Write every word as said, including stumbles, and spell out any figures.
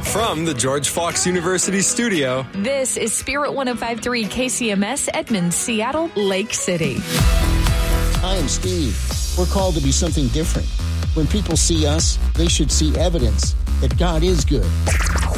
From the George Fox University studio, this is Spirit one oh five point three K C M S, Edmonds, Seattle, Lake City. Hi, I'm Steve. We're called to be something different. When people see us, they should see evidence that God is good.